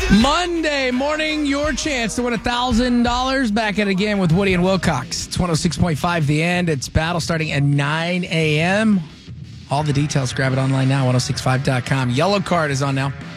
Monday morning, your chance to win $1,000. Back at it again with Woody and Wilcox. It's 106.5 The End. It's battle starting at 9 a.m. All the details, grab it online now, 1065.com. Yellow card is on now.